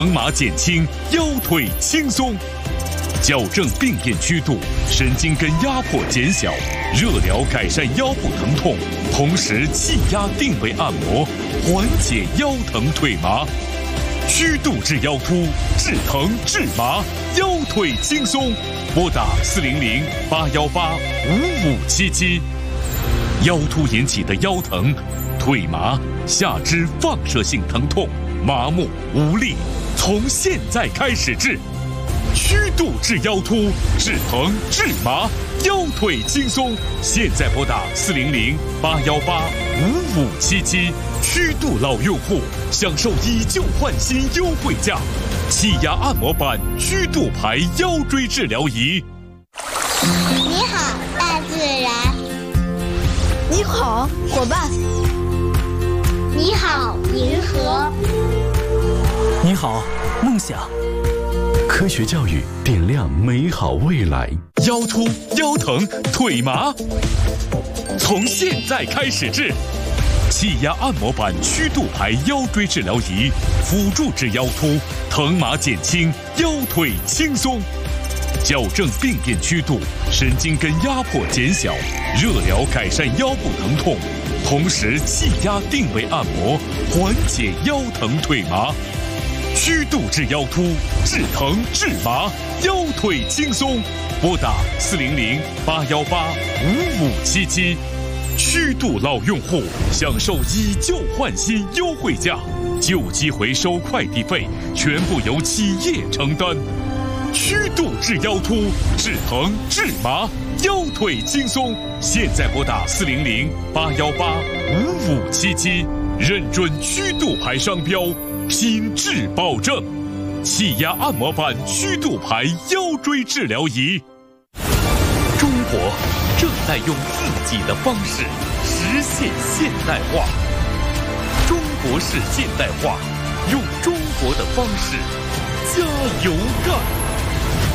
疼麻减轻，腰腿轻松；矫正病变曲度，神经根压迫减小；热疗改善腰部疼痛，同时气压定位按摩，缓解腰疼腿麻。虚度治腰突，治疼治麻，腰腿轻松。拨打400-818-5577。腰突引起的腰疼、腿麻、下肢放射性疼痛、麻木无力，从现在开始治。虚度治腰突，治疼治麻，腰腿轻松。现在拨打400-818-5577。虚度老用户享受以旧换新优惠价，气压按摩板虚度牌腰椎治疗仪。 你好，大自然。 你好，伙伴。 你好，银河。 你好，梦想。 科学教育点亮美好未来。 腰突、腰疼、腿麻，从现在开始治。气压按摩板虚度牌腰椎治疗仪，辅助治腰突，疼麻减轻，腰腿轻松。矫正病变曲度，神经根压迫减小；热疗改善腰部疼痛，同时气压定位按摩，缓解腰疼腿麻。虚度治腰突，治疼治麻，腰腿轻松。拨打400-818-5577。虚度老用户享受以旧换新优惠价，旧机回收快递费全部由企业承担。虚度治腰突，治疼治麻，腰腿轻松。现在拨打400-818-5577，认准虚度牌商标，品质保证。气压按摩板虚度牌腰椎治疗仪。中国正在用自己的方式实现现代化。中国式现代化，用中国的方式加油干！